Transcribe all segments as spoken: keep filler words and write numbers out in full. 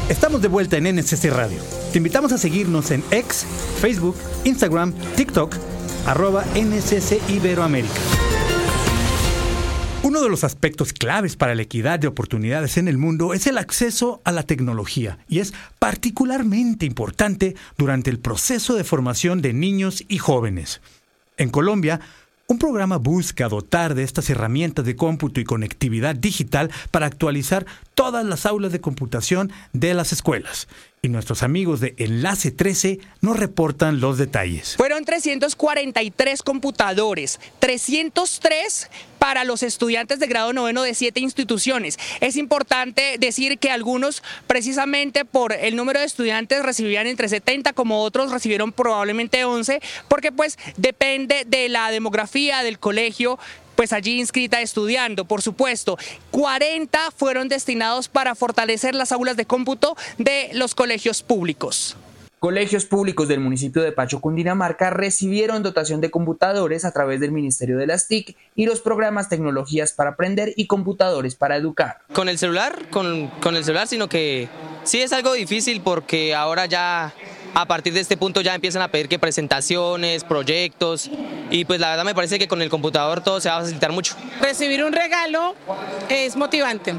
Estamos de vuelta en N S C Radio. Te invitamos a seguirnos en X, Facebook, Instagram, TikTok, arroba N S C Iberoamérica. Uno de los aspectos claves para la equidad de oportunidades en el mundo es el acceso a la tecnología y es particularmente importante durante el proceso de formación de niños y jóvenes. En Colombia, un programa busca dotar de estas herramientas de cómputo y conectividad digital para actualizar todas las aulas de computación de las escuelas. Y nuestros amigos de Enlace trece nos reportan los detalles. Fueron trescientos cuarenta y tres computadores, trescientos tres para los estudiantes de grado noveno de siete instituciones. Es importante decir que algunos, precisamente por el número de estudiantes, recibían entre setenta, como otros recibieron probablemente once, porque pues depende de la demografía del colegio, pues allí inscrita estudiando, por supuesto. cuarenta fueron destinados para fortalecer las aulas de cómputo de los colegios públicos. Colegios públicos del municipio de Pacho, Cundinamarca, recibieron dotación de computadores a través del Ministerio de las T I C y los programas Tecnologías para Aprender y Computadores para Educar. Con el celular, con, con el celular, sino que sí es algo difícil porque ahora ya a partir de este punto ya empiezan a pedir que presentaciones, proyectos, y pues la verdad me parece que con el computador todo se va a facilitar mucho. Recibir un regalo es motivante.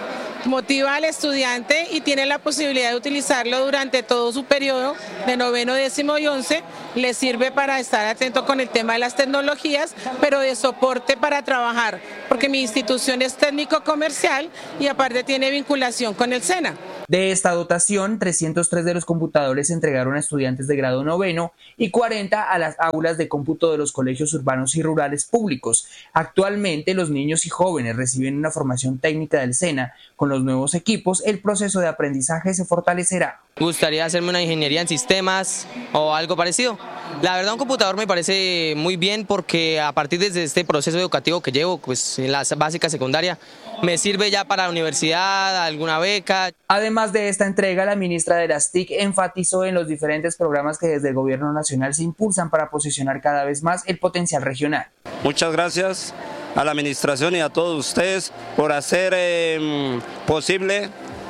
Motiva al estudiante y tiene la posibilidad de utilizarlo durante todo su periodo de noveno, décimo y once. Le sirve para estar atento con el tema de las tecnologías, pero de soporte para trabajar, porque mi institución es técnico-comercial y aparte tiene vinculación con el SENA. De esta dotación, trescientos tres de los computadores se entregaron a estudiantes de grado noveno y cuarenta a las aulas de cómputo de los colegios urbanos y rurales públicos. Actualmente, los niños y jóvenes reciben una formación técnica del SENA. Con los nuevos equipos, el proceso de aprendizaje se fortalecerá. Me gustaría hacerme una ingeniería en sistemas o algo parecido. La verdad, un computador me parece muy bien porque a partir de este proceso educativo que llevo, pues en la básica secundaria, me sirve ya para la universidad, alguna beca. Además de esta entrega, la ministra de las T I C enfatizó en los diferentes programas que desde el gobierno nacional se impulsan para posicionar cada vez más el potencial regional. Muchas gracias a la administración y a todos ustedes por hacer eh, posible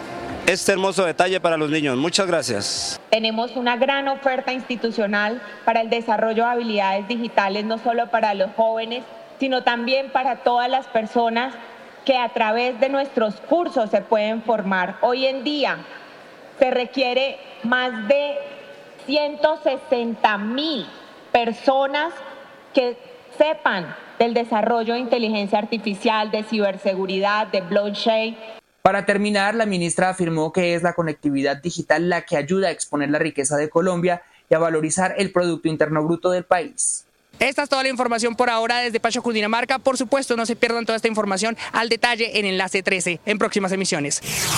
este hermoso detalle para los niños. Muchas gracias. Tenemos una gran oferta institucional para el desarrollo de habilidades digitales, no solo para los jóvenes, sino también para todas las personas que a través de nuestros cursos se pueden formar. Hoy en día se requiere más de ciento sesenta mil personas que sepan del desarrollo de inteligencia artificial, de ciberseguridad, de blockchain. Para terminar, la ministra afirmó que es la conectividad digital la que ayuda a exponer la riqueza de Colombia y a valorizar el Producto Interno Bruto del país. Esta es toda la información por ahora desde Pacho, Cundinamarca. Por supuesto, no se pierdan toda esta información al detalle en Enlace trece en próximas emisiones.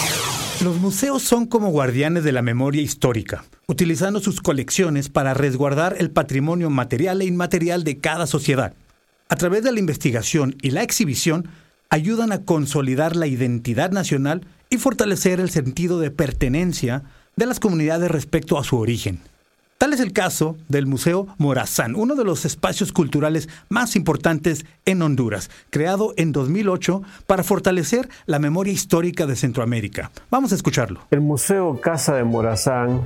Los museos son como guardianes de la memoria histórica, utilizando sus colecciones para resguardar el patrimonio material e inmaterial de cada sociedad. A través de la investigación y la exhibición, ayudan a consolidar la identidad nacional y fortalecer el sentido de pertenencia de las comunidades respecto a su origen. Tal es el caso del Museo Morazán, uno de los espacios culturales más importantes en Honduras, creado en dos mil ocho para fortalecer la memoria histórica de Centroamérica. Vamos a escucharlo. El Museo Casa de Morazán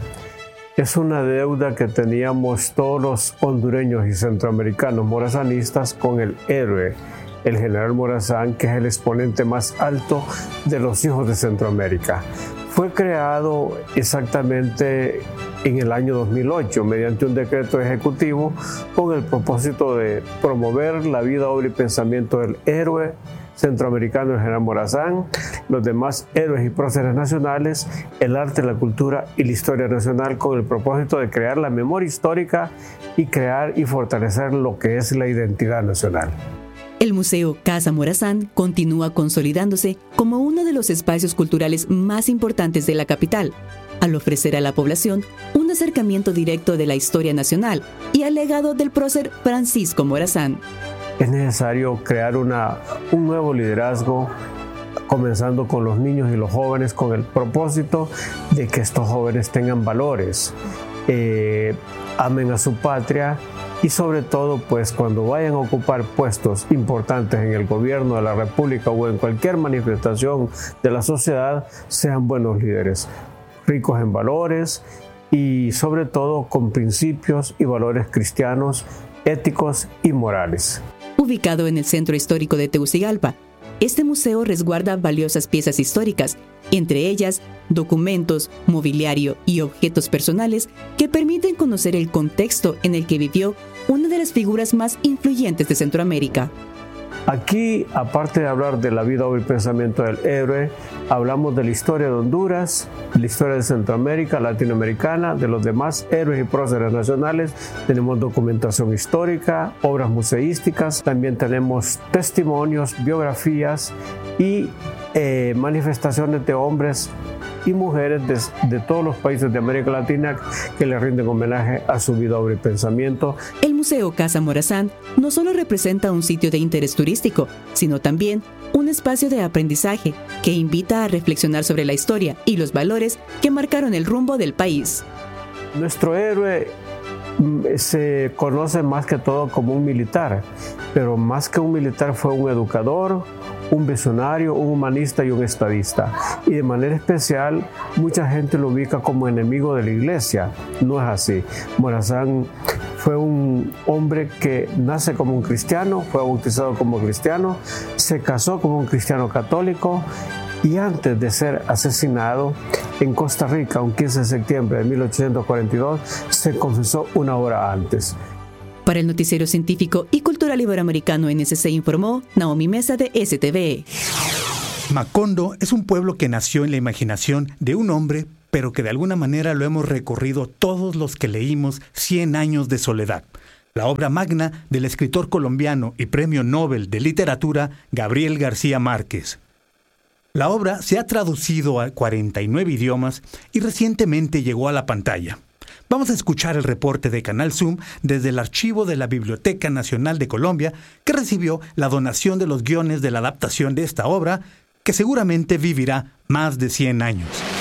es una deuda que teníamos todos los hondureños y centroamericanos morazanistas con el héroe, el general Morazán, que es el exponente más alto de los hijos de Centroamérica. Fue creado exactamente en el año dos mil ocho mediante un decreto ejecutivo con el propósito de promover la vida, obra y pensamiento del héroe centroamericano, el general Morazán, los demás héroes y próceres nacionales, el arte, la cultura y la historia nacional, con el propósito de crear la memoria histórica y crear y fortalecer lo que es la identidad nacional. El Museo Casa Morazán continúa consolidándose como uno de los espacios culturales más importantes de la capital, al ofrecer a la población un acercamiento directo de la historia nacional y al legado del prócer Francisco Morazán. Es necesario crear una, un nuevo liderazgo, comenzando con los niños y los jóvenes, con el propósito de que estos jóvenes tengan valores, eh, amen a su patria y sobre todo, pues cuando vayan a ocupar puestos importantes en el gobierno de la República o en cualquier manifestación de la sociedad, sean buenos líderes. ricos en valores y sobre todo con principios y valores cristianos, éticos y morales. Ubicado en el centro histórico de Tegucigalpa, este museo resguarda valiosas piezas históricas, entre ellas documentos, mobiliario y objetos personales que permiten conocer el contexto en el que vivió una de las figuras más influyentes de Centroamérica. Aquí, aparte de hablar de la vida, obra y pensamiento del héroe, hablamos de la historia de Honduras, la historia de Centroamérica, latinoamericana, de los demás héroes y próceres nacionales. Tenemos documentación histórica, obras museísticas, también tenemos testimonios, biografías y eh, manifestaciones de hombres y mujeres de, de todos los países de América Latina que le rinden homenaje a su vida, obra y pensamiento. El Museo Casa Morazán no solo representa un sitio de interés turístico, sino también un espacio de aprendizaje que invita a reflexionar sobre la historia y los valores que marcaron el rumbo del país. Nuestro héroe se conoce más que todo como un militar, pero más que un militar fue un educador, un visionario, un humanista y un estadista. Y de manera especial, mucha gente lo ubica como enemigo de la iglesia. No es así. Morazán fue un hombre que nace como un cristiano, fue bautizado como cristiano, se casó como un cristiano católico y antes de ser asesinado en Costa Rica, un quince de septiembre de mil ochocientos cuarenta y dos, se confesó una hora antes. Para el Noticiero Científico y Cultural Iberoamericano N S C informó Naomi Mesa de S T V E. Macondo es un pueblo que nació en la imaginación de un hombre, pero que de alguna manera lo hemos recorrido todos los que leímos Cien años de soledad, la obra magna del escritor colombiano y premio Nobel de Literatura Gabriel García Márquez. La obra se ha traducido a cuarenta y nueve idiomas y recientemente llegó a la pantalla. Vamos a escuchar el reporte de Canal Zoom desde el archivo de la Biblioteca Nacional de Colombia, que recibió la donación de los guiones de la adaptación de esta obra, que seguramente vivirá más de cien años.